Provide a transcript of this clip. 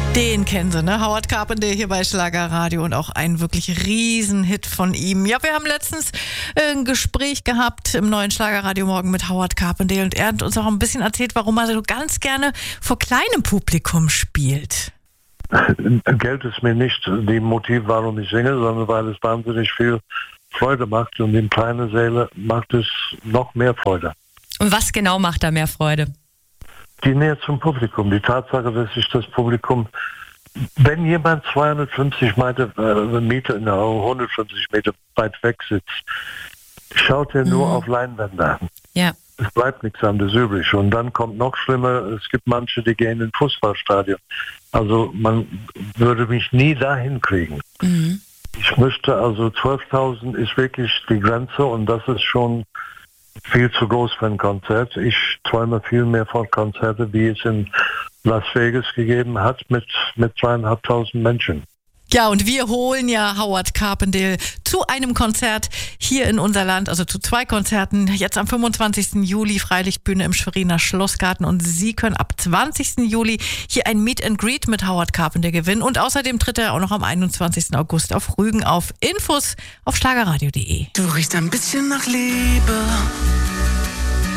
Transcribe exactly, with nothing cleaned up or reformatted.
Den kennen Sie, ne? Howard Carpendale hier bei Schlagerradio und auch ein wirklich Riesenhit von ihm. Ja, wir haben letztens ein Gespräch gehabt im neuen Schlagerradio Morgen mit Howard Carpendale und er hat uns auch ein bisschen erzählt, warum er so ganz gerne vor kleinem Publikum spielt. Geld ist mir nicht die Motiv, warum ich singe, sondern weil es wahnsinnig viel Freude macht und in kleine Säle macht es noch mehr Freude. Und was genau macht da mehr Freude? Die Nähe zum Publikum, die Tatsache, dass sich das Publikum, wenn jemand zweihundertfünfzig Meter, äh, Meter, no, hundertfünfzig Meter weit weg sitzt, schaut er nur mhm. auf Leinwände. Ja. Es bleibt nichts anderes übrig. Und dann kommt noch schlimmer, es gibt manche, die gehen in Fußballstadion. Also man würde mich nie dahin kriegen. Mhm. Ich möchte, also zwölftausend ist wirklich die Grenze und das ist schon viel zu groß für ein Konzert. Ich träume viel mehr von Konzerten, wie es in Las Vegas gegeben hat, mit, mit zweieinhalbtausend Menschen. Ja, und wir holen ja Howard Carpendale zu einem Konzert hier in unser Land, also zu zwei Konzerten. Jetzt am fünfundzwanzigsten Juli Freilichtbühne im Schweriner Schlossgarten und Sie können ab zwanzigsten Juli hier ein Meet and Greet mit Howard Carpendale gewinnen und außerdem tritt er auch noch am einundzwanzigsten August auf Rügen auf. Infos auf schlagerradio punkt de. Du riechst ein bisschen nach Liebe.